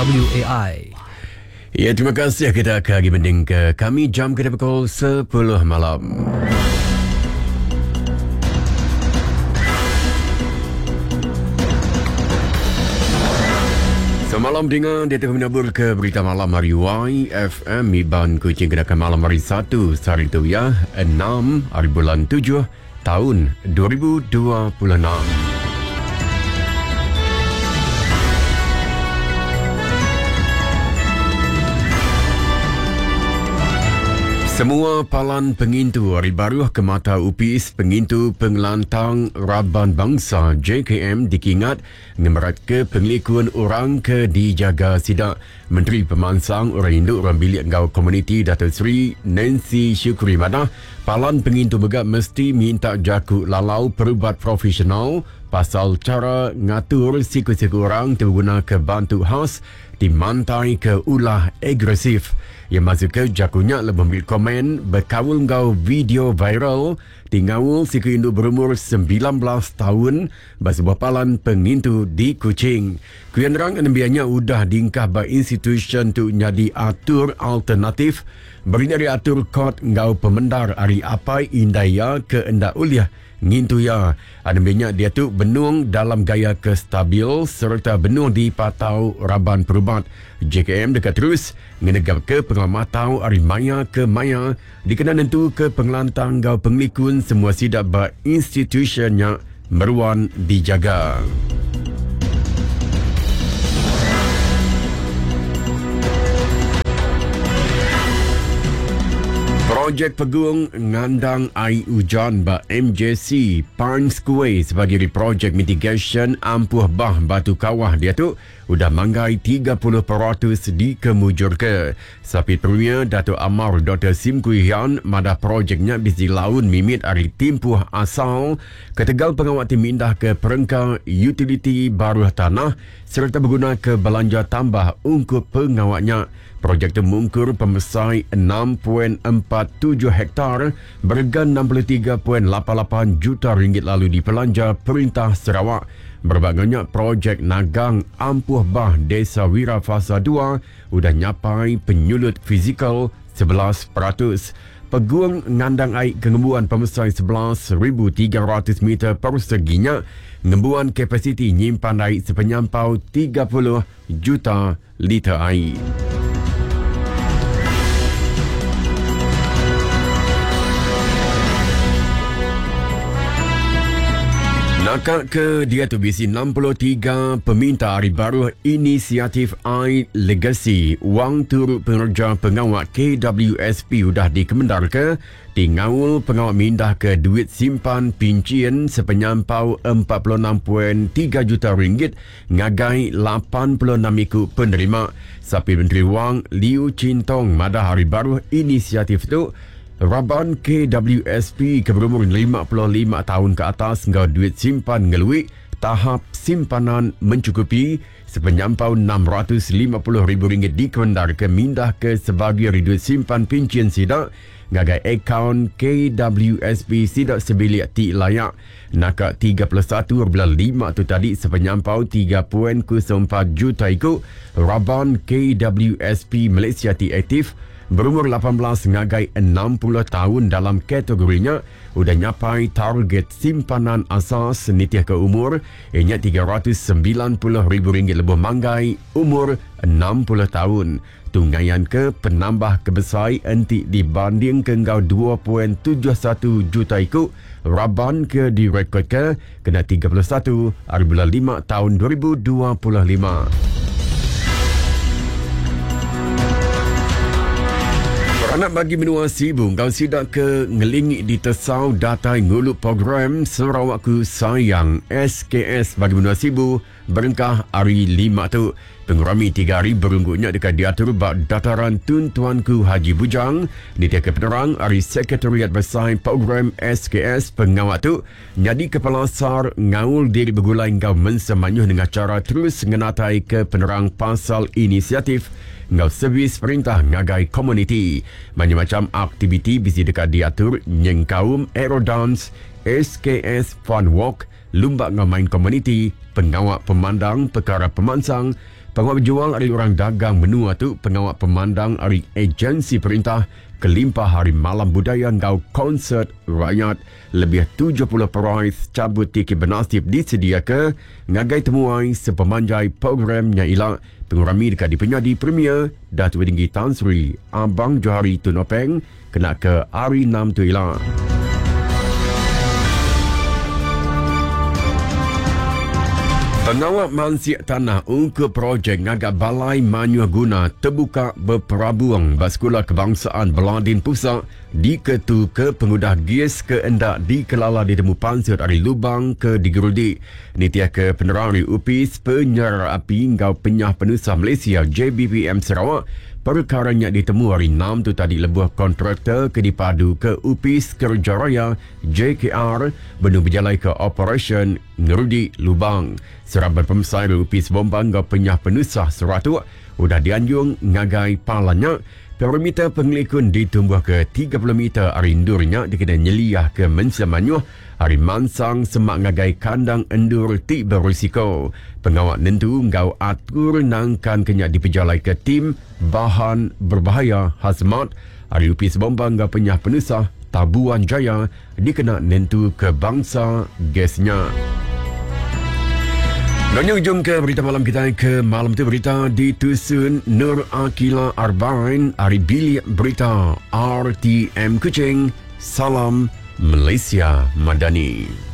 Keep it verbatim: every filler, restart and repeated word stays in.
W A I. Ya, terima kasih. Kita akan berbanding ke kami jam kita pukul sepuluh malam. Semalam dengan dia tengah menabur ke berita malam hari Y F M Iban Kuching kedakan malam hari satu hari itu ya enam hari bulan tujuh tahun dua ribu dua puluh enam. Semua palan pengintu hari baru ke mata U P I S pengintu pengelantang Raban Bangsa J K M dikingat ngemerat ke penglikuan orang ke dijaga sidak. Menteri Pemansang Orang Induk Orang Bilik Engkau Komuniti Datuk Seri Nancy Syukri Madah palan pengintu begak mesti minta jakuk lalau perubat profesional pasal cara ngatur siku-siku orang terguna ke bantu khas dimantai ke ulah agresif. Yang masuk ke jakunya lebih ambil komen berkawal ngau video viral tinggal siku induk berumur sembilan belas tahun bersebuah palan pengintu di Kuching. Kuyan rang enembianya udah diingkah by institution tu jadi atur alternatif beri dari atur kod ngau pemendar hari apai indaya ke endak uliah ngintu ya. Ademnya dia tu benung dalam gaya kestabil serta benung di patau Raban Perubat. J K M dekat terus menegap ke pengamatau hari maya ke maya dikenal tentu ke pengelantang gau penglikun semua sidak ba institutionnya meruan dijaga. Projek pegung ngandang air hujan ba M J C Parns Kuwait sebagai projek mitigation ampuh bah batu kawah dia tu udah manggai tiga puluh peratus dikemujur ke. Sapit Premier Datuk Amar Doktor Sim Kui Hian madah projeknya bisi laun mimit hari timpuh asal ketegal pengawat tim indah ke perengkang utility baru tanah serta berguna ke belanja tambah untuk pengawatnya. Projek itu mengungkur pemesai enam perpuluhan empat tujuh hektar berharga enam puluh tiga perpuluhan lapan lapan juta ringgit lalu dipelanja Perintah Sarawak. Berbagainya projek Nagang Ampuh Bah Desa Wira Fasa dua sudah nyapai penyulut fizikal sebelas peratus. Peguang ngandang air kengembuan pemesai sebelas ribu tiga ratus meter perseginya ngembuan kapasiti nyimpan air sepenyampau tiga puluh juta liter air. Nakak ke dia tu bisi enam puluh tiga peminta hari baru inisiatif I Legacy wang turut penerja pengawat K W S P sudah dikemendar ke tinggal pengawat mindah ke duit simpan pincian sepenyampau empat puluh enam perpuluhan tiga juta ringgit ngagai lapan puluh enam ikut penerima. Sapi Menteri Wang Liu Chintong madah hari baru inisiatif tu Raban K W S P ke berumur lima puluh lima tahun ke atas ngau duit simpan ngelui tahap simpanan mencukupi sepenyampau enam ratus lima puluh ribu ringgit dikemendar ke mindah ke sebagai duit simpan pincian sidak ngagai akaun K W S P sidak sebilik ti layak. Nakak tiga puluh satu perpuluhan lima tu tadi sepenyampau tiga perpuluhan kosong empat juta ikut Raban K W S P Malaysia ti aktif berumur lapan belas ngagai enam puluh tahun dalam kategorinya sudah nyapai target simpanan asas nitiah ke umur ianya tiga ratus sembilan puluh ribu ringgit lebih manggai umur enam puluh tahun. Tunggayan ke penambah kebesar enti dibanding ke ngau dua perpuluhan tujuh satu juta ikut Raban ke direkod ke kena tiga puluh satu hari bulan lima tahun dua ribu dua puluh lima. Anak bagi menua sibuk kau sidak ke ngelingi di tesau data ngulup program Sarawakku Sayang S K S bagi menua sibuk berengkah hari lima tu. Pengurami tiga hari berungguknya dekat diatur bak dataran Tun Tuanku Haji Bujang di tiap penerang hari Sekretariat Besar Program S K S pengawat tu jadi kepala sar ngaul diri bergulai kau mensemanyuh dengan cara terus ngenatai ke penerang pasal inisiatif ngau servis perintah ngagai komuniti. Macam-macam aktiviti bisi dekat diatur nyengkaum aerodance, S K S Fun Walk, lumba ngau main komuniti, pengawak pemandang perkara pemansang, Pengawal berjual dari orang dagang menua tu pengawal pemandang dari agensi perintah kelimpah hari malam budaya ngau konsert rakyat lebih tujuh puluh perais cabut tiket bernasib disedia ke ngagai temuai sepemanjai programnya ialah pengurami dekat di penyadi premier Datuk Tinggi Tan Sri Abang Johari Tun Openg kena ke hari enam tu ialah. Pengawal mansiak tanah untuk projek ngagak balai manyuh guna terbuka berperabuang Baskula Kebangsaan Beladin Pusat di ketu ke pengudah gas ke endak di kelala di temu pansir dari lubang ke digerudi. Nitiah ke penerari upis penyara api ngau penyah penusah Malaysia J B P M Sarawak perkaranya ditemu hari enam tu tadi lebuh kontraktor ke dipadu ke upis kerja raya J K R benu berjalai ke operation ngerudi lubang. Seraban pemesai upis bombang ngau penyah penusah seratu udah dianjung ngagai palanya. Perimeter pengelikun ditumbuh ke tiga puluh meter hari endurnya dikena nyeliah ke mensemanyuh hari mansang semak ngagai kandang endur ti berisiko. Pengawal nentu ngau atur nangkan kenyak dipejalai ke tim bahan berbahaya hazmat hari upis bombang ngau penyah penusah Tabuan Jaya dikena nentu ke bangsa gasnya. Nanya ujung ke berita malam kita ke malam tu berita ditusun Nur Akila Arbain hari bilik berita R T M Kuching. Salam Malaysia Madani.